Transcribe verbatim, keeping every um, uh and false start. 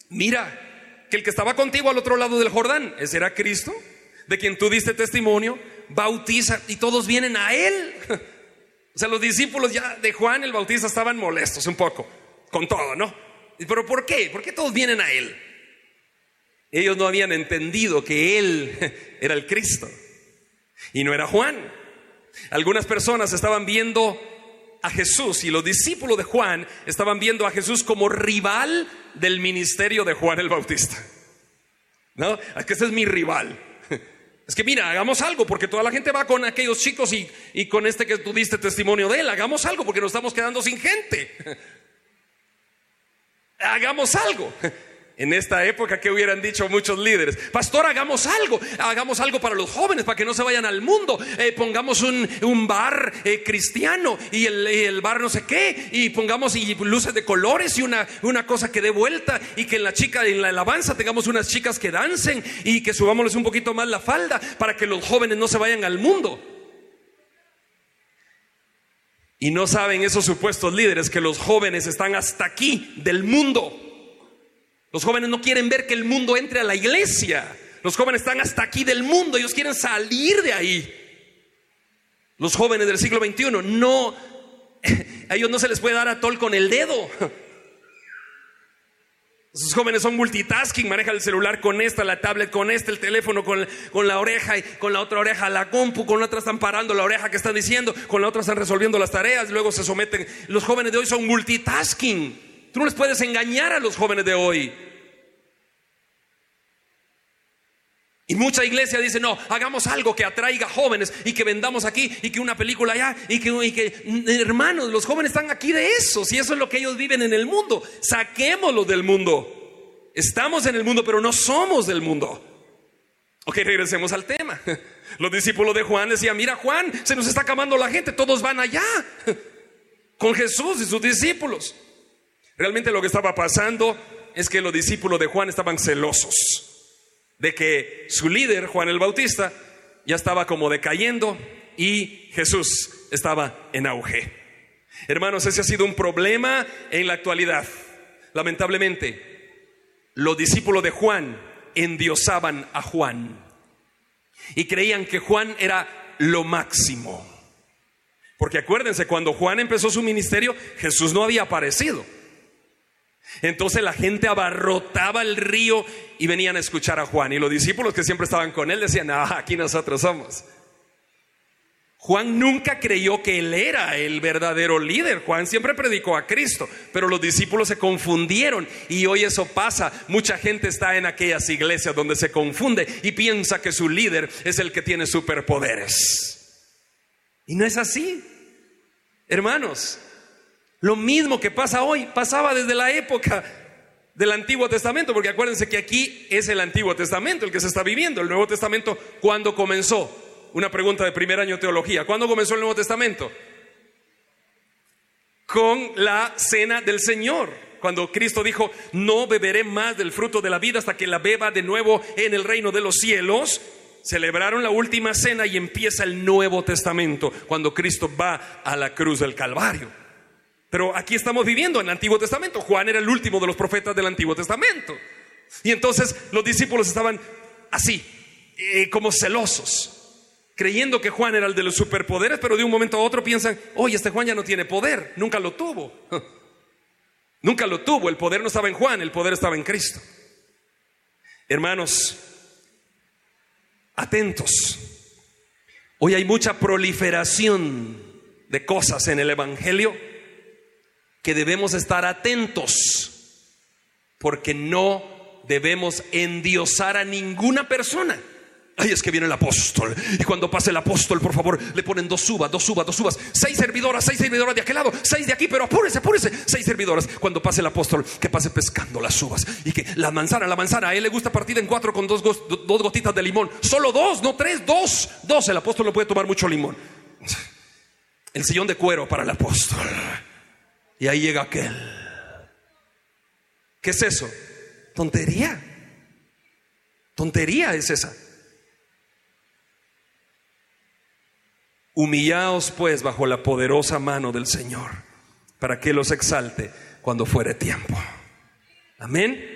mira, que el que estaba contigo al otro lado del Jordán, ese era Cristo, de quien tú diste testimonio, bautiza, y todos vienen a él. O sea, los discípulos ya de Juan el Bautista estaban molestos un poco con todo, ¿no? ¿Pero por qué? ¿Por qué todos vienen a él? Ellos no habían entendido que él era el Cristo y no era Juan. Algunas personas estaban viendo a Jesús, y los discípulos de Juan estaban viendo a Jesús como rival del ministerio de Juan el Bautista. ¿No? Es que ese es mi rival. Es que mira, hagamos algo, porque toda la gente va con aquellos chicos y, y con este que tú diste testimonio de él. Hagamos algo porque nos estamos quedando sin gente. Hagamos algo. En esta época, ¿qué hubieran dicho muchos líderes? Pastor, hagamos algo, hagamos algo para los jóvenes, para que no se vayan al mundo. eh, Pongamos un, un bar eh, cristiano, y el, y el bar no sé qué, y pongamos y luces de colores y una, una cosa que dé vuelta, y que en la chica, en la alabanza tengamos unas chicas que dancen, y que subámosles un poquito más la falda, para que los jóvenes no se vayan al mundo. Y no saben esos supuestos líderes que los jóvenes están hasta aquí del mundo. Los jóvenes no quieren ver que el mundo entre a la iglesia. Los jóvenes están hasta aquí del mundo. Ellos quieren salir de ahí. Los jóvenes del siglo veintiuno no, a ellos no se les puede dar atol con el dedo. Esos jóvenes son multitasking, manejan el celular con esta, la tablet con este, el teléfono con, con la oreja, y con la otra oreja la compu, con la otra están parando la oreja que están diciendo, con la otra están resolviendo las tareas, luego se someten. Los jóvenes de hoy son multitasking. Tú no les puedes engañar a los jóvenes de hoy. Y mucha iglesia dice, no, hagamos algo que atraiga jóvenes, y que vendamos aquí, y que una película allá, y que, y que hermanos, los jóvenes están aquí de eso. Si eso es lo que ellos viven en el mundo, saquémoslos del mundo. Estamos en el mundo, pero no somos del mundo. Ok, regresemos al tema. Los discípulos de Juan decían, mira Juan, se nos está acabando la gente, todos van allá con Jesús y sus discípulos. Realmente lo que estaba pasando es que los discípulos de Juan estaban celosos de que su líder, Juan el Bautista, ya estaba como decayendo y Jesús estaba en auge. Hermanos, ese ha sido un problema en la actualidad. Lamentablemente, los discípulos de Juan endiosaban a Juan y creían que Juan era lo máximo. Porque acuérdense, cuando Juan empezó su ministerio, Jesús no había aparecido. Entonces la gente abarrotaba el río y venían a escuchar a Juan. Y los discípulos que siempre estaban con él decían, ah, aquí nosotros somos. Juan nunca creyó que él era el verdadero líder. Juan siempre predicó a Cristo, pero los discípulos se confundieron. Y hoy eso pasa. Mucha gente está en aquellas iglesias donde se confunde y piensa que su líder es el que tiene superpoderes. Y no es así, hermanos. Lo mismo que pasa hoy, pasaba desde la época del Antiguo Testamento, porque acuérdense que aquí es el Antiguo Testamento el que se está viviendo. El Nuevo Testamento, ¿cuándo comenzó? Una pregunta de primer año de teología. ¿Cuándo comenzó el Nuevo Testamento? Con la cena del Señor, cuando Cristo dijo, no beberé más del fruto de la vida hasta que la beba de nuevo en el reino de los cielos. Celebraron la última cena y empieza el Nuevo Testamento, cuando Cristo va a la cruz del Calvario. Pero aquí estamos viviendo en el Antiguo Testamento. Juan era el último de los profetas del Antiguo Testamento. Y entonces los discípulos estaban así, eh, como celosos, creyendo que Juan era el de los superpoderes, pero de un momento a otro piensan, oye, este Juan ya no tiene poder, nunca lo tuvo. Nunca lo tuvo, el poder no estaba en Juan, el poder estaba en Cristo. Hermanos, atentos. Hoy hay mucha proliferación de cosas en el Evangelio que debemos estar atentos, porque no debemos endiosar a ninguna persona. Ay, es que viene el apóstol, y cuando pase el apóstol, por favor, le ponen dos uvas, dos uvas, dos uvas, seis servidoras, seis servidoras de aquel lado, seis de aquí, pero apúrese, apúrese, seis servidoras. Cuando pase el apóstol, que pase pescando las uvas, y que la manzana, la manzana, a él le gusta partida en cuatro con dos, dos gotitas de limón. Solo dos, no tres, dos, dos. El apóstol no puede tomar mucho limón. El sillón de cuero para el apóstol. Y ahí llega aquel. ¿Qué es eso? Tontería. Tontería es esa. Humillaos pues bajo la poderosa mano del Señor, para que los exalte cuando fuere tiempo. Amén.